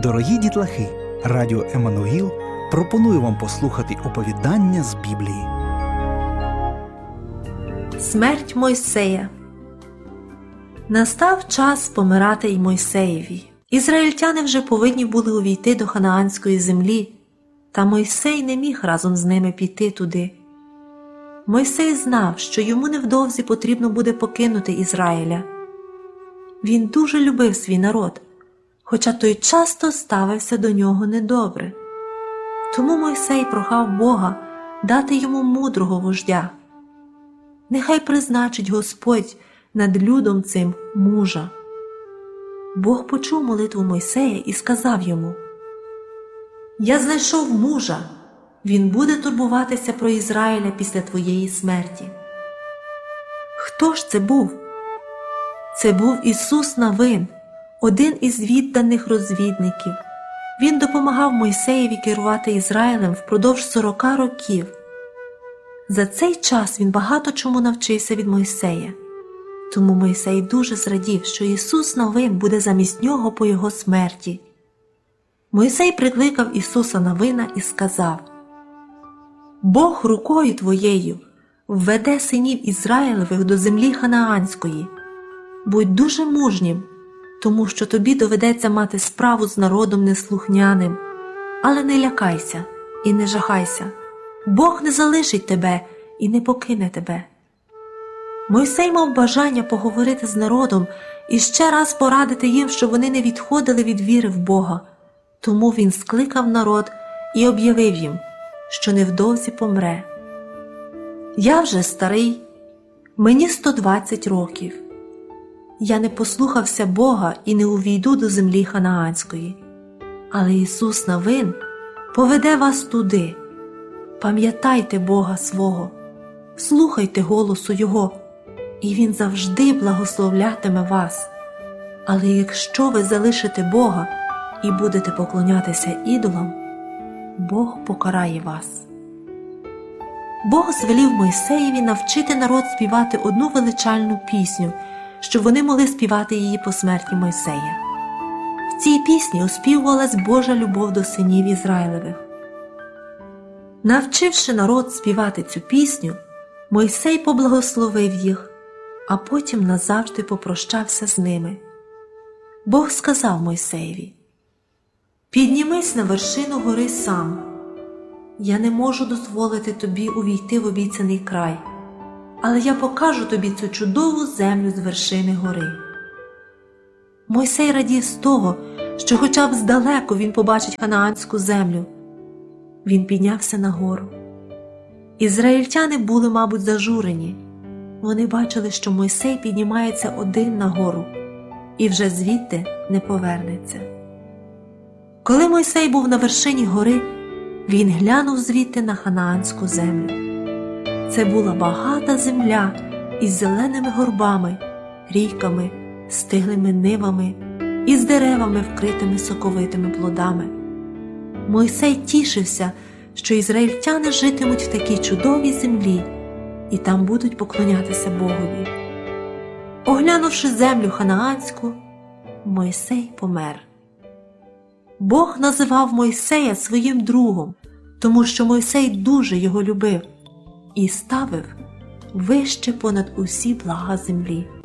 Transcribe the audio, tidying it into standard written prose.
Дорогі дітлахи, Радіо Еммануїл пропонує вам послухати оповідання з Біблії. Смерть Мойсея. Настав час помирати й Мойсеєві. Ізраїльтяни вже повинні були увійти до ханаанської землі, та Мойсей не міг разом з ними піти туди. Мойсей знав, що йому невдовзі потрібно буде покинути Ізраїля. Він дуже любив свій народ, хоча той часто ставився до нього недобре. Тому Мойсей прохав Бога дати йому мудрого вождя. Нехай призначить Господь над людом цим мужа. Бог почув молитву Мойсея і сказав йому: «Я знайшов мужа, він буде турбуватися про Ізраїля після твоєї смерті». Хто ж це був? Це був Ісус Навин, один із відданих розвідників. Він допомагав Мойсеєві керувати Ізраїлем впродовж 40 років. За цей час він багато чому навчився від Мойсея. Тому Мойсей дуже зрадів, що Ісус Навин буде замість нього по його смерті. Мойсей прикликав Ісуса Навина і сказав: «Бог рукою твоєю введе синів Ізраїлевих до землі ханаанської. Будь дуже мужнім, тому що тобі доведеться мати справу з народом неслухняним. Але не лякайся і не жахайся. Бог не залишить тебе і не покине тебе». Мойсей мав бажання поговорити з народом і ще раз порадити їм, щоб вони не відходили від віри в Бога. Тому він скликав народ і об'явив їм, що невдовзі помре. «Я вже старий, мені 120 років. Я не послухався Бога і не увійду до землі ханаанської. Але Ісус Навин поведе вас туди. Пам'ятайте Бога свого, слухайте голосу Його, і Він завжди благословлятиме вас. Але якщо ви залишите Бога і будете поклонятися ідолам, Бог покарає вас». Бог звелів Мойсеєві навчити народ співати одну величальну пісню, щоб вони могли співати її по смерті Мойсея. В цій пісні оспівувалась Божа любов до синів Ізраїлевих. Навчивши народ співати цю пісню, Мойсей поблагословив їх, а потім назавжди попрощався з ними. Бог сказав Мойсеєві: «Піднімись на вершину гори сам. Я не можу дозволити тобі увійти в обіцяний край, але я покажу тобі цю чудову землю з вершини гори». Мойсей радів з того, що хоча б здалеку він побачить ханаанську землю. Він піднявся на гору. Ізраїльтяни були, мабуть, зажурені. Вони бачили, що Мойсей піднімається один на гору і вже звідти не повернеться. Коли Мойсей був на вершині гори, він глянув звідти на ханаанську землю. Це була багата земля із зеленими горбами, ріками, стиглими нивами і з деревами, вкритими соковитими плодами. Мойсей тішився, що ізраїльтяни житимуть в такій чудовій землі і там будуть поклонятися Богові. Оглянувши землю ханаанську, Мойсей помер. Бог називав Мойсея своїм другом, тому що Мойсей дуже його любив і ставив вище понад усі блага землі.